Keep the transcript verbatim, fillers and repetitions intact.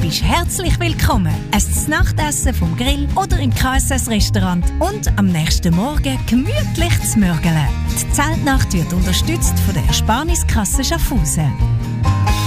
bist herzlich willkommen. Ein Nachtessen vom Grill oder im K S S-Restaurant und am nächsten Morgen gemütlich zu mörgeln. Die Zeltnacht wird unterstützt von der Ersparniskasse Schaffhausen.